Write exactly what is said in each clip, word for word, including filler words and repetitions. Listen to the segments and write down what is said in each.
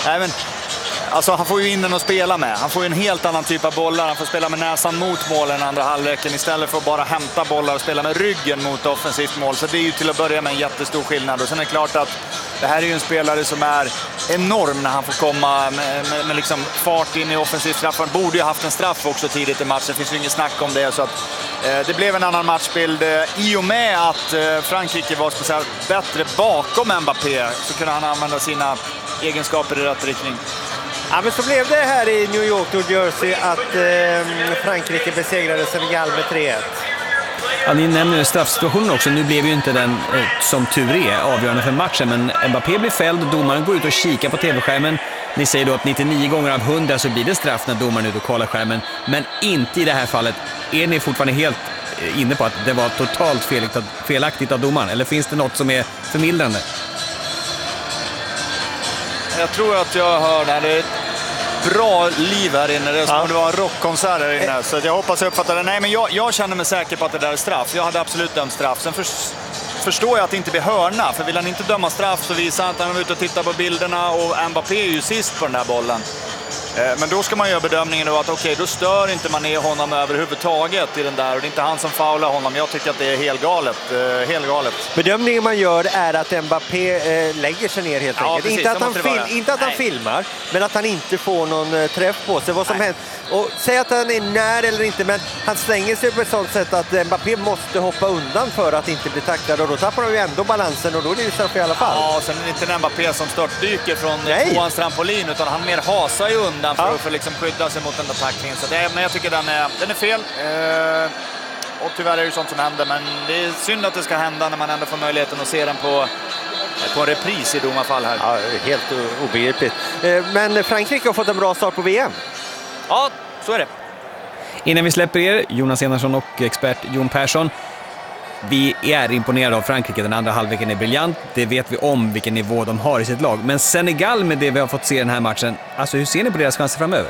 Även, alltså han får ju in den att spela med. Han får ju en helt annan typ av bollar. Han får spela med näsan mot målen andra halvleken istället för att bara hämta bollar och spela med ryggen mot offensivt mål. Så det är ju till att börja med en jättestor skillnad. Och sen är det klart att det här är ju en spelare som är enorm när han får komma med, med, med liksom fart in i offensivt straff. Han borde ju haft en straff också tidigt i matchen. Det finns ju ingen snack om det. Så att, eh, det blev en annan matchbild. Eh, I och med att eh, Frankrike var speciellt bättre bakom Mbappé så kunde han använda sina egenskaper i rätt riktning. Ja, men så blev det här i New York, New Jersey att eh, Frankrike besegrade Senegal med tre ett. Ja, ni nämner straffsituationen också. Nu blev ju inte den, eh, som tur är, avgörande för matchen. Men Mbappé blir fälld och domaren går ut och kikar på tv-skärmen. Ni säger då att nittionio gånger av hundra så blir det straff när domaren är ute och kollar skärmen. Men inte i det här fallet. Är ni fortfarande helt inne på att det var totalt felaktigt, felaktigt av domaren? Eller finns det något som är förmildrande? Jag tror att jag hör det. Det är ett bra liv här inne. Det är som om det var en rockkonsert här inne. Så jag hoppas jag uppfattar det. Nej, men jag, jag känner mig säker på att det där är straff. Jag hade absolut dömt straff. Sen för, förstår jag att det inte blir hörna. För vill han inte döma straff så visar han att han är ute och tittar på bilderna. Och Mbappé är ju sist på den där bollen. Men då ska man göra bedömningen då att okej, okay, då stör inte man ner honom överhuvudtaget i den där. Och det är inte han som faular honom. Jag tycker att det är helt galet. Eh, helt galet. Bedömningen man gör är att Mbappé eh, lägger sig ner helt ja, enkelt. Precis, inte att, han, fil inte att han filmar, men att han inte får någon eh, träff på sig. Vad som händer. Och säg att han är när eller inte, men han slänger sig på ett sånt sätt att Mbappé måste hoppa undan för att inte bli tacklad. Och då tappar han ju ändå balansen och då är det ju straff i alla fall. Ja, sen är det inte en Mbappé som störtdyker från tvåans trampolin, utan han mer hasar ju undan för ja. att för liksom skydda sig mot den där tacklingen. Så det, men jag tycker den är, den är fel. Eh, och tyvärr är det ju sånt som händer, men det är synd att det ska hända när man ändå får möjligheten att se den på, på en repris i domarfall här. Ja, helt obegripligt. Eh, men Frankrike har fått en bra start på V M. Ja, så är det. Innan vi släpper er, Jonas Enarsson och expert Jon Persson. Vi är imponerade av Frankrike. Den andra halvleken är briljant. Det vet vi om vilken nivå de har i sitt lag. Men Senegal, med det vi har fått se i den här matchen, alltså hur ser ni på deras chanser framöver?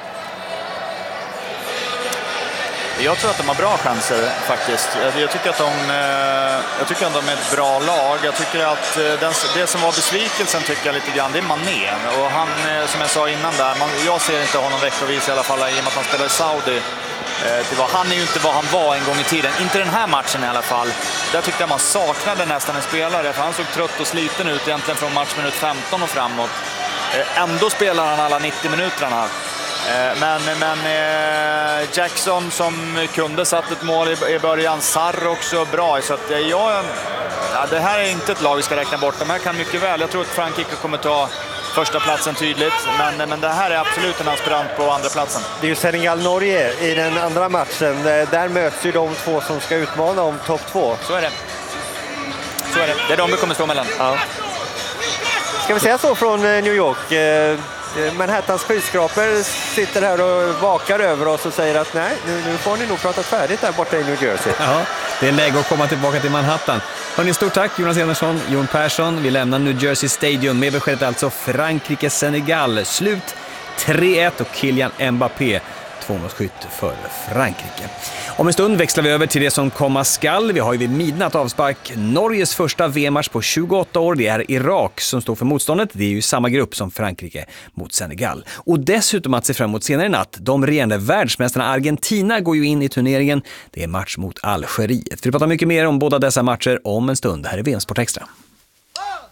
Jag tror att de har bra chanser faktiskt. Jag tycker att de, jag tycker att de är ett bra lag. Jag tycker att den, det som var besvikelsen tycker jag lite grann, det är Mané. Och han, som jag sa innan där, man, jag ser inte honom veckovis i alla fall i och med att han spelar i Saudi. Det var, han är ju inte vad han var en gång i tiden. Inte den här matchen i alla fall. Där tyckte jag man saknade nästan en spelare. För han såg trött och sliten ut egentligen från matchminut femton och framåt. Ändå spelar han alla nittio minuterna. Men, men Jackson som kunde satt ett mål i början. Sarr också bra. Så att jag, ja, det här är inte ett lag vi ska räkna bort. De här kan mycket väl. Jag tror att Frankrike kommer ta första platsen tydligt, men, men det här är absolut en aspirant på andra platsen. Det är ju Senegal-Norge i den andra matchen. Där möts ju de två som ska utmana om topp två. Så är det. Så är det. Det är de vi kommer stå mellan. Ja. Ska vi säga så från New York? Manhattans skyskrapor sitter här och vakar över oss och säger att nej, nu, nu får ni nog pratat färdigt där borta i New Jersey. Ja, det är läge att komma tillbaka till Manhattan. Hörrni, stort tack Jonas Enarsson, Jon Persson. Vi lämnar New Jersey Stadium med beskedet alltså Frankrike-Senegal. Slut tre ett och Kylian Mbappé tvåmålsskytt för Frankrike. Om en stund växlar vi över till det som komma skall. Vi har ju vid midnatt avspark Norges första V M-match på tjugoåtta år. Det är Irak som står för motståndet. Det är ju samma grupp som Frankrike mot Senegal. Och dessutom att se fram emot senare i natt. De regerande världsmästarna Argentina går ju in i turneringen. Det är match mot Algeriet. Vi pratar mycket mer om båda dessa matcher om en stund. Här är V M Sport Extra.